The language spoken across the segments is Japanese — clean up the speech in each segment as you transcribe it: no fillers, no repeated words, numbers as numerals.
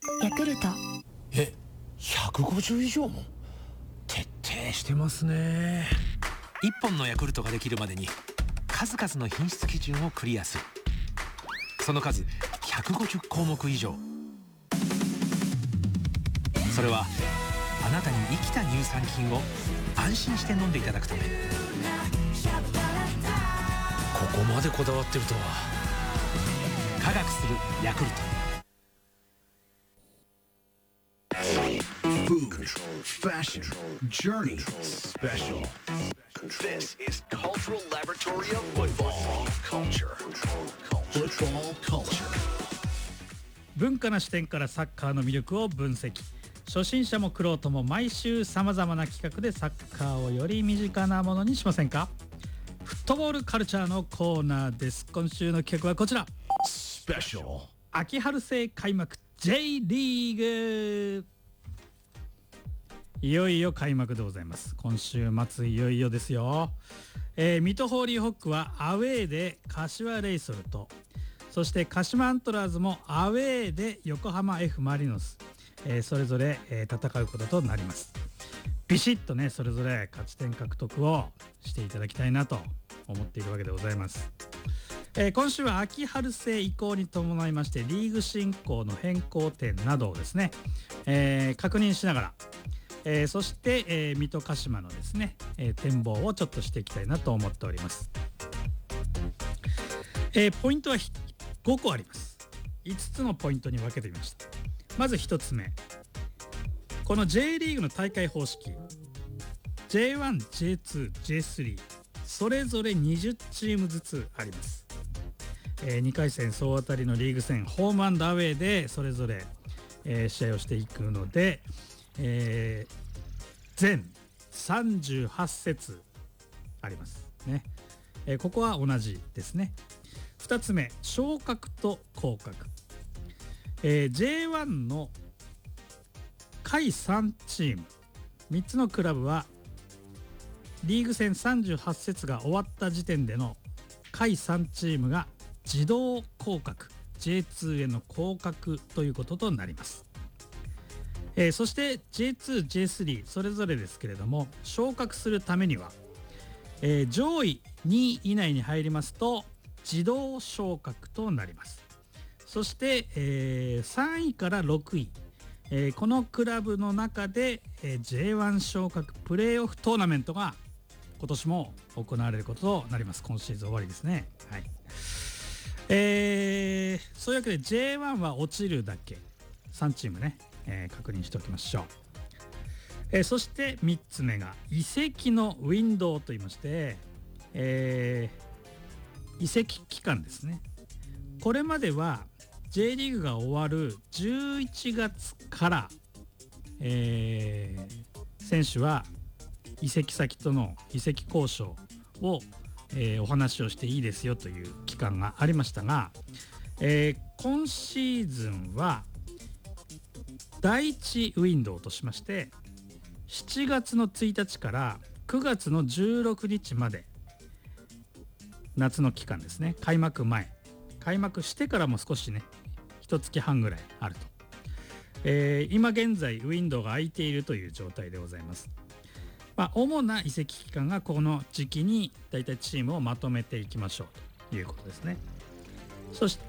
ヤクルト。 150以上も？徹底してますね。 1本のヤクルトができるまでに数々の品質基準をクリアする。その数150項目以上。それはあなたに生きた乳酸菌を安心して飲んでいただくため。 ここまでこだわってるとは。 科学するヤクルト。 Food, fashion, journey, special. This is Cultural Laboratory of Football Culture. Football Culture. 文化な視点からサッカーの魅力を分析。初心者も玄人も毎週さまざまな企画でサッカーをより身近なものにしませんか。フットボールカルチャーのコーナーです。今週の企画はこちら。 Special. 秋春制開幕 J リーグ。いよいよ開幕でございます。今週末いよいよですよ。水戸ホーリーホックはアウェーで柏レイソルと、そして鹿島アントラーズもアウェーで横浜 F マリノス、それぞれ、戦うこととなります。ビシッとね、それぞれ勝ち点獲得をしていただきたいなと思っているわけでございます。今週は秋春制移行に伴いましてリーグ進行の変更点などをですね、確認しながら、そして、水戸鹿島のですね、展望をちょっとしていきたいなと思っております。ポイントは5個あります。5つのポイントに分けてみました。まず1つ目、この J リーグの大会方式 J1、J2、J3 それぞれ20チームずつあります。2回戦総当たりのリーグ戦ホームアンドアウェーでそれぞれ、試合をしていくので、全38節ありますね。ここは同じですね。2つ目、昇格と降格。J1 の下位3チーム3つのクラブはリーグ戦38節が終わった時点での下位3チームが自動降格 J2 への降格ということとなります。そして J2、J3 それぞれですけれども、昇格するためには、上位2位以内に入りますと自動昇格となります。そして、3位から6位、このクラブの中で、J1 昇格プレーオフトーナメントが今年も行われることとなります。今シーズン終わりですね。はい。そういうわけで J1 は落ちるだけ3チームね、確認しておきましょう。そして3つ目が移籍のウィンドウといいまして、移籍期間ですね。これまでは J リーグが終わる11月から、選手は移籍先との移籍交渉を、お話をしていいですよという期間がありましたが、今シーズンは第1ウィンドウとしまして7月の1日から9月の16日まで夏の期間ですね。開幕前、開幕してからも少しね1月半ぐらいあると、今現在ウィンドウが空いているという状態でございます。主な移籍期間がこの時期にだいたいチームをまとめていきましょうということですね。そして、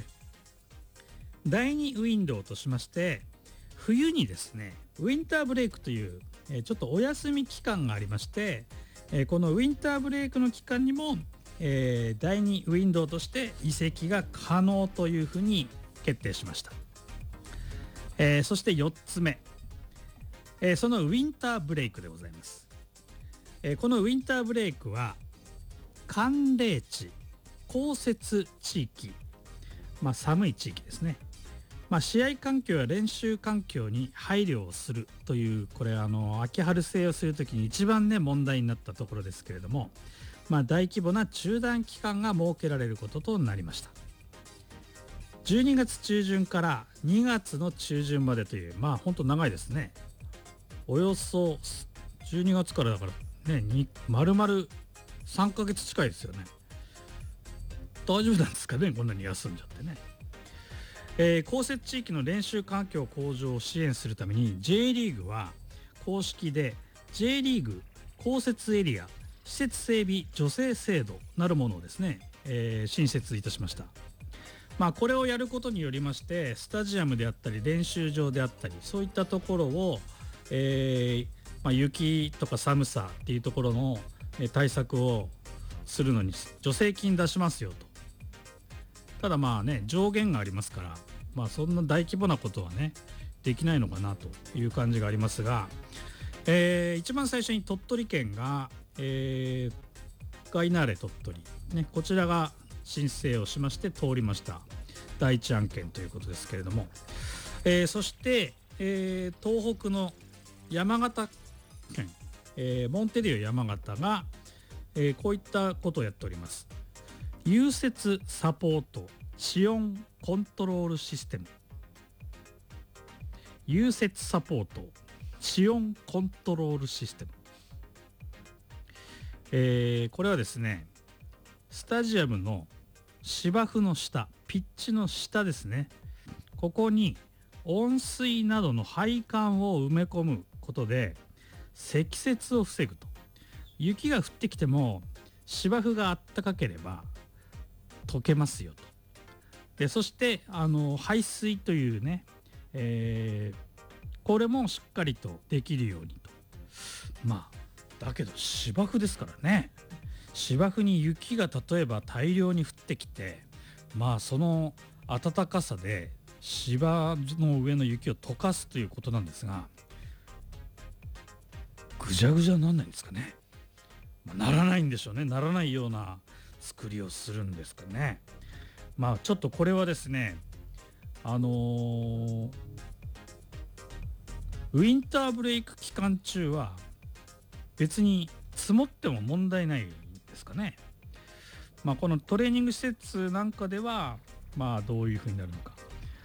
第2ウィンドウとしまして冬にですねウィンターブレイクという、ちょっとお休み期間がありまして、このウィンターブレイクの期間にも、第2ウィンドウとして移籍が可能というふうに決定しました。そして4つ目、そのウィンターブレイクでございます。このウィンターブレイクは寒冷地、降雪地域、寒い地域ですね。試合環境や練習環境に配慮をするという、これ秋春制をするときに一番ね問題になったところですけれども、大規模な中断期間が設けられることとなりました。12月中旬から2月の中旬までという本当長いですね。およそ12月からだからね、丸々3ヶ月近いですよね。大丈夫なんですかね、こんなに休んじゃってね。 降雪地域の練習環境向上を支援するために J リーグは公式で J リーグ降雪エリア施設整備助成制度なるものをですね、新設いたしました。これをやることによりましてスタジアムであったり練習場であったりそういったところを、雪とか寒さっていうところの対策をするのに助成金出しますよと。ただ上限がありますから、そんな大規模なことはねできないのかなという感じがありますが、一番最初に鳥取県が、ガイナーレ鳥取、ね、こちらが申請をしまして通りました。第一案件ということですけれども、そして、東北の山形県、モンテディオ山形が、こういったことをやっております。融雪サポート地温コントロールシステム。融雪サポート地温コントロールシステム、これはですねスタジアムの芝生の下ピッチの下ですね、ここに温水などの配管を埋め込むことで積雪を防ぐと。雪が降ってきても芝生があったかければ溶けますよと。でそして排水というね、これもしっかりとできるようにと。だけど芝生ですからね、芝生に雪が例えば大量に降ってきてその暖かさで芝の上の雪を溶かすということなんですが、ぐじゃぐじゃなんないんですかね。ならないんでしょうね。ならないような作りをするんですかね。ちょっとこれはですねウィンターブレイク期間中は別に積もっても問題ないですかね。このトレーニング施設なんかではどういうふうになるのか。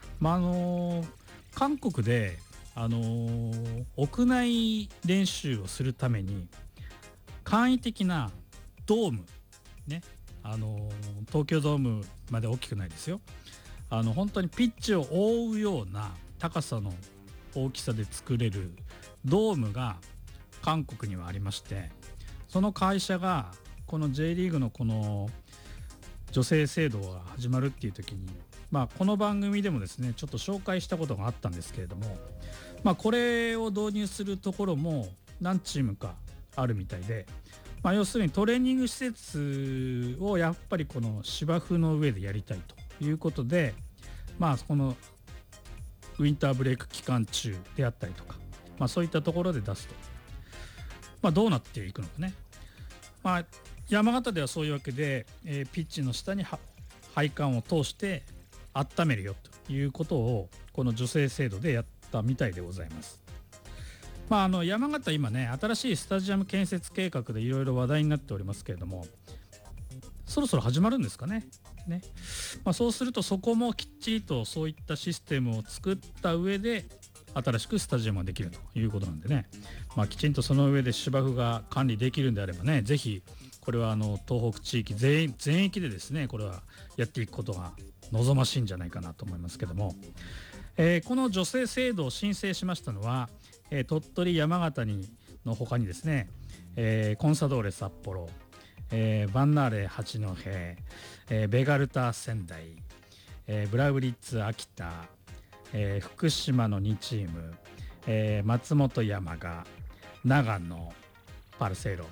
韓国で屋内練習をするために簡易的なドームね、東京ドームまで大きくないですよ。本当にピッチを覆うような高さの大きさで作れるドームが韓国にはありまして、その会社がこの J リーグのこの助成制度が始まるっていう時に、この番組でもですねちょっと紹介したことがあったんですけれども、これを導入するところも何チームかあるみたいで、要するにトレーニング施設をやっぱりこの芝生の上でやりたいということで、このウィンターブレイク期間中であったりとか、そういったところで出すと、どうなっていくのかね。山形ではそういうわけで、ピッチの下に配管を通して温めるよということをこの助成制度でやったみたいでございます。山形今ね新しいスタジアム建設計画でいろいろ話題になっておりますけれども、そろそろ始まるんですかね。そうするとそこもきっちりとそういったシステムを作った上で新しくスタジアムができるということなんでね、きちんとその上で芝生が管理できるんであればね、ぜひこれは東北地域全域でですねこれはやっていくことが望ましいんじゃないかなと思いますけども、この助成制度を申請しましたのは、鳥取山形の他にですね、コンサドーレ札幌、バンナーレ八戸、ベガルタ仙台、ブラウリッツ秋田、福島の2チーム、松本山雅、長野パルセイロ、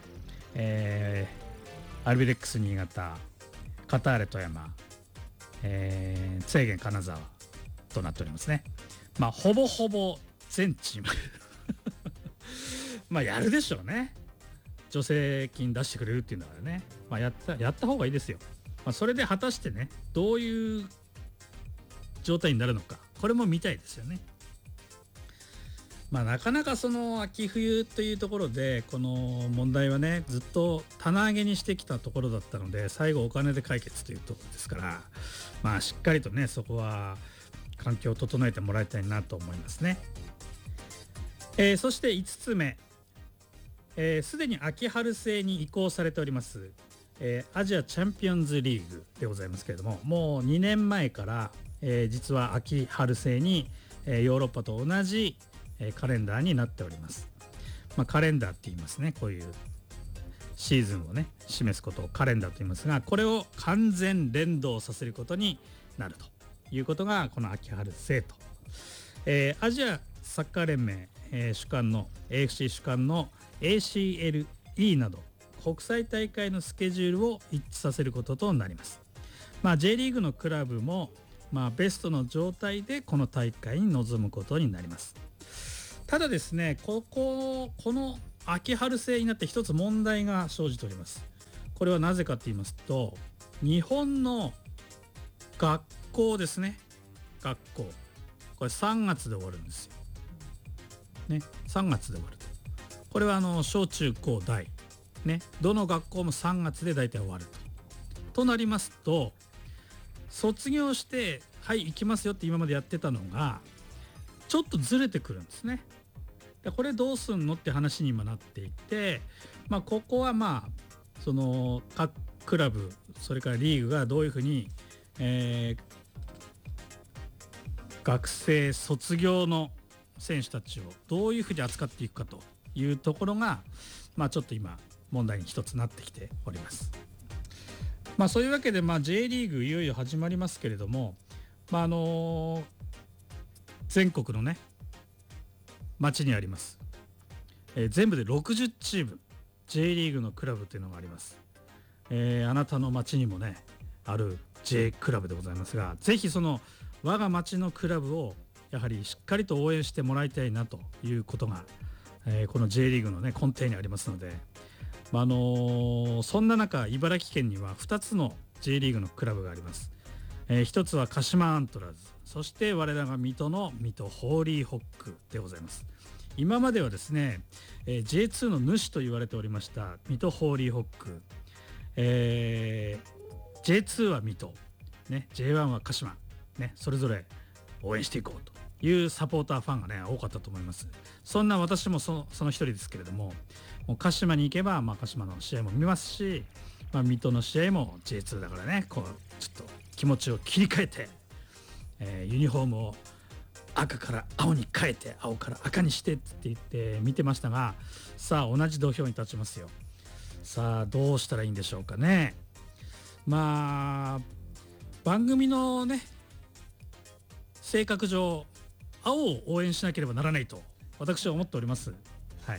アルビレックス新潟、カターレ富山、ツェーゲン金沢となっておりますね。ほぼほぼ全チームやるでしょうね。助成金出してくれるっていうんだからね、やった方がいいですよ。それで果たしてねどういう状態になるのか、これも見たいですよね。なかなかその秋冬というところでこの問題はねずっと棚上げにしてきたところだったので、最後お金で解決というところですから、しっかりとねそこは環境を整えてもらいたいなと思いますね。そして5つ目、すでに秋春制に移行されております、アジアチャンピオンズリーグでございますけれども、もう2年前から、 実は秋春制に、ヨーロッパと同じ、カレンダーになっております。カレンダーって言いますね。こういうシーズンをね示すことをカレンダーと言いますが、これを完全連動させることになるということがこの秋春制と、アジアサッカー連盟、主管の AFC 主管の ACLE など国際大会のスケジュールを一致させることとなります。J リーグのクラブも、ベストの状態でこの大会に臨むことになります。ただですね、この秋春制になって一つ問題が生じております。これはなぜかと言いますと、日本の学校ですね、学校これ3月で終わるんですよ、ね、3月で終わると。これは小中高大ね、どの学校も3月で大体終わるとなりますと、卒業してはい行きますよって今までやってたのがちょっとずれてくるんですね。でこれどうすんのって話に今なっていて、ここはその各クラブそれからリーグがどういうふうに、学生卒業の選手たちをどういうふうに扱っていくかというところが、ちょっと今問題に一つなってきております。そういうわけで、J リーグいよいよ始まりますけれども、全国のね町にあります、全部で60チーム J リーグのクラブというのがあります。あなたの町にもねある J クラブでございますが、ぜひその我が町のクラブをやはりしっかりと応援してもらいたいなということが、この J リーグのね根底にありますので、そんな中茨城県には2つの J リーグのクラブがあります。一つは鹿島アントラーズ、そして我らが水戸の水戸ホーリーホックでございます。今まではですね、J2 の主と言われておりました水戸ホーリーホック、J2 は水戸、ね、J1 は鹿島、ね、それぞれ応援していこうというサポーターファンがね多かったと思います。そんな私もその一人ですけれども、もう鹿島に行けば、鹿島の試合も見ますし、水戸の試合も J2 だからね、こうちょっと気持ちを切り替えて、ユニフォームを赤から青に変えて青から赤にしてって言って見てましたが、さあ同じ土俵に立ちますよ。さあどうしたらいいんでしょうかね。番組のね性格上青を応援しなければならないと私は思っております。はい、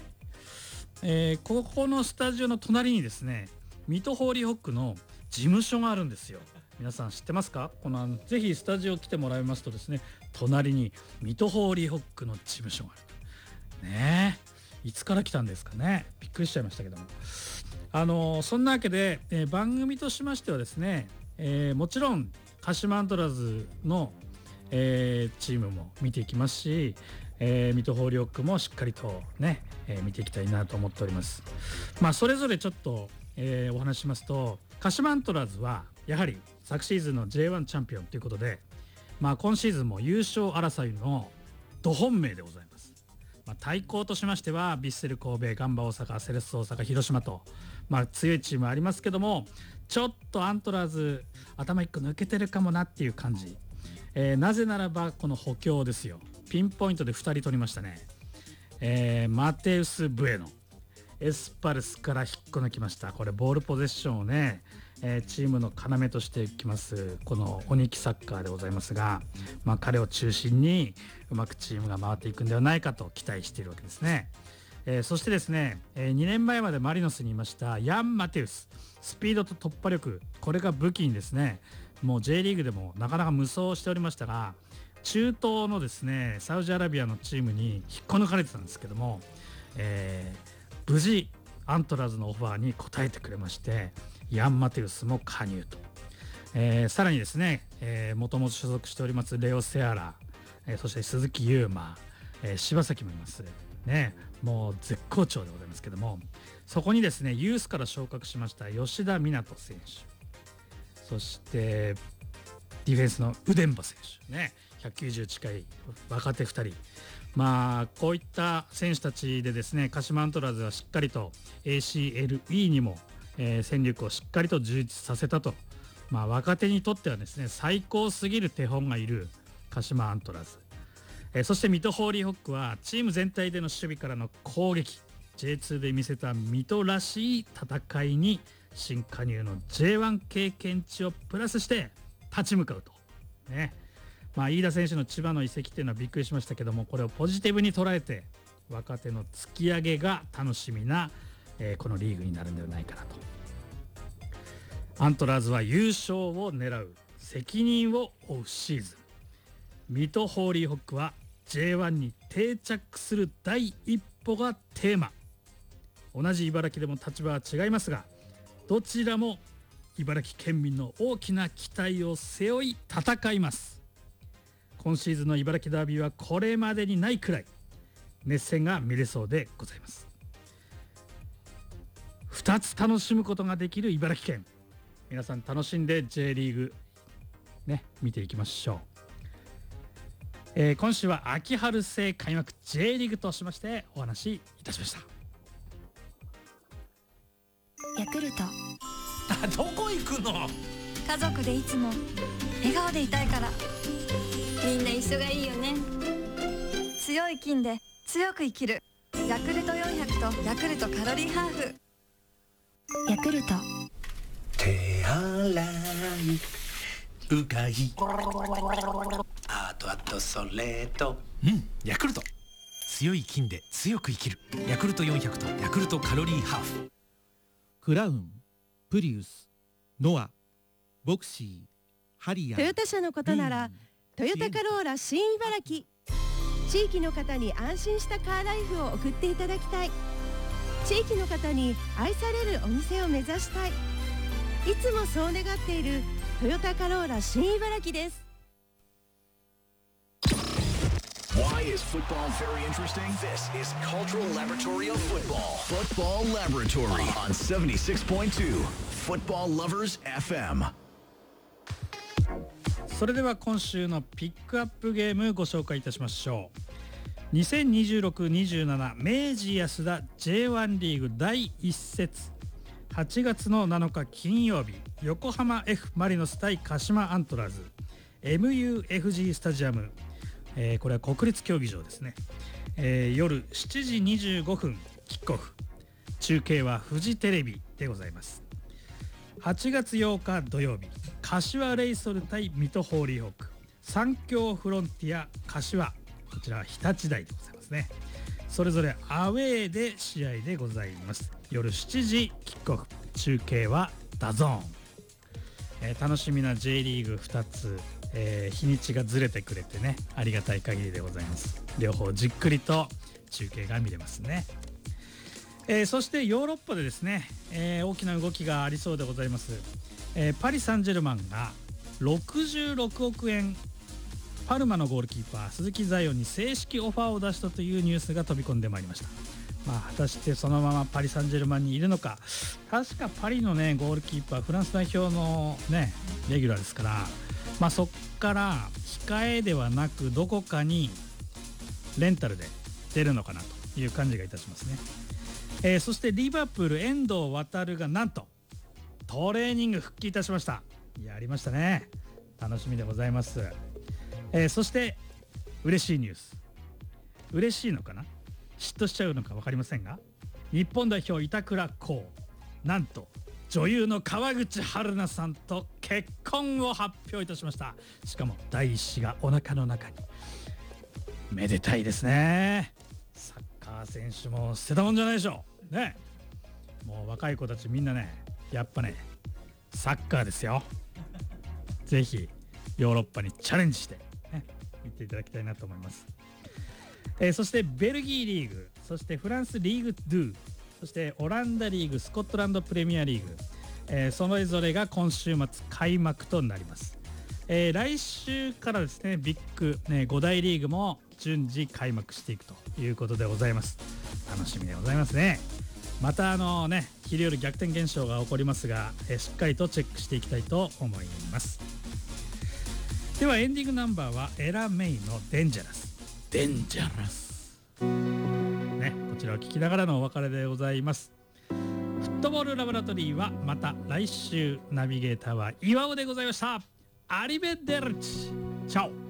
ここのスタジオの隣にですね水戸ホーリーホックの事務所があるんですよ。皆さん知ってますか？ぜひスタジオ来てもらいますとですね、隣に水戸ホーリーホックの事務所があるね。いつから来たんですかね、びっくりしちゃいましたけども、そんなわけで、番組としましてはですね、もちろん鹿島アントラーズの、チームも見ていきますし、水戸ホーリーホックもしっかりとね、見ていきたいなと思っております。それぞれちょっと、お話ししますと、鹿島アントラーズはやはり昨シーズンの J1 チャンピオンということで、今シーズンも優勝争いのど本命でございます。対抗としましてはヴィッセル神戸、ガンバ大阪、セレッソ大阪、広島と、強いチームありますけども、ちょっとアントラーズ頭一個抜けてるかもなっていう感じ、なぜならばこの補強ですよ。ピンポイントで2人取りましたね。マテウス・ブエノ、エスパルスから引っこ抜きました。これボールポゼッションをね、チームの要としていきますこの鬼木サッカーでございますが、彼を中心にうまくチームが回っていくんではないかと期待しているわけですね。そしてですね、2年前までマリノスにいましたヤン・マテウス、スピードと突破力、これが武器にですね、もう J リーグでもなかなか無双しておりましたが、中東のですねサウジアラビアのチームに引っこ抜かれてたんですけども、無事アントラーズのオファーに応えてくれまして、ヤン・マテウスも加入と、さらにですね、もともと所属しておりますレオ・セアラ、そして鈴木優馬、柴崎もいますね。もう絶好調でございますけども、そこにですねユースから昇格しました吉田湊選手、そしてディフェンスのウデンバ選手ね、190近い若手2人、こういった選手たちでですね、鹿島アントラーズはしっかりと ACLE にも、戦力をしっかりと充実させたと若手にとってはですね最高すぎる手本がいる鹿島アントラーズ、そして水戸ホーリーホックはチーム全体での守備からの攻撃 J2 で見せた水戸らしい戦いに新加入の J1 経験値をプラスして立ち向かうとね。飯田選手の千葉の移籍っていうのはびっくりしましたけども、これをポジティブに捉えて若手の突き上げが楽しみな、このリーグになるんではないかなと。アントラーズは優勝を狙う責任を負うシーズン。水戸ホーリーホックは J1 に定着する第一歩がテーマ。同じ茨城でも立場は違いますが、どちらも茨城県民の大きな期待を背負い戦います。今シーズンの茨城ダービーはこれまでにないくらい熱戦が見れそうでございます。2つ楽しむことができる茨城県、皆さん楽しんで J リーグね見ていきましょう。今週は秋春制開幕 J リーグとしましてお話しいたしました。 ヤクルト、 どこ行くの？ 家族でいつも笑顔でいたいから。みんな一緒がいいよね。強い菌で強く生きるヤクルト400とヤクルトカロリーハーフ。ヤクルト、 手洗いうがい、あとそれとヤクルト、強い菌で強く生きるヤクルト400とヤクルトカロリーハーフ。 クラウン、プリウス、ノア、ボクシー、ハリアー。 トヨタ車のことならトヨタカローラ新茨城。地域の方に安心したカーライフを送っていただきたい。地域の方に愛されるお店を目指したい。いつもそう願っているトヨタカローラ新茨城です。 Why is football very interesting? This is Cultural Laboratory of Football. Football Laboratory on 76.2 Football Lovers FM. それでは今週のピックアップゲームご紹介いたしましょう。2026-27明治安田 J1 リーグ第1節、8月の7日金曜日、横浜 F マリノス対鹿島アントラーズ MUFG スタジアム、これは国立競技場ですね。夜7時25分キックオフ。中継はフジテレビでございます。8月8日土曜日、柏レイソル対水戸ホーリーホック、三強フロンティア柏、こちらは日立大でございますね。それぞれアウェーで試合でございます。夜7時キックオフ。中継はダゾーン。楽しみな J リーグ2つ、日にちがずれてくれてね、ありがたい限りでございます。両方じっくりと中継が見れますね。そしてヨーロッパでですね、大きな動きがありそうでございます。パリ・サンジェルマンが66億円パルマのゴールキーパー鈴木ザイオンに正式オファーを出したというニュースが飛び込んでまいりました。果たしてそのままパリ・サンジェルマンにいるのか。確かパリのねゴールキーパーフランス代表のねレギュラーですから、そっから控えではなくどこかにレンタルで出るのかなという感じがいたしますね。そしてリバプール遠藤航がなんとトレーニング復帰いたしました。やりましたね。楽しみでございます。そして嬉しいニュース、嬉しいのかな、嫉妬しちゃうのか分かりませんが、日本代表板倉滉、なんと女優の川口春奈さんと結婚を発表いたしました。しかも第一子がお腹の中に。めでたいですね。サッカー選手も捨てたもんじゃないでしょうね。もう若い子たちみんなね、やっぱねサッカーですよ。ぜひヨーロッパにチャレンジして、ね、見ていただきたいなと思います。そしてベルギーリーグ、そしてフランスリーグ2、そしてオランダリーグ、スコットランドプレミアリーグ、それぞれが今週末開幕となります。来週からですねビッグ、5大リーグも順次開幕していくということでございます。楽しみでございますね。また昼夜逆転現象が起こりますが、しっかりとチェックしていきたいと思います。ではエンディングナンバーはエラ・メイのデンジャラス。デンジャラス、こちらを聞きながらのお別れでございます。2 フットボールラボラトリーはまた来週。ナビゲーターは岩尾でございました。アリベデルチ。チャオ。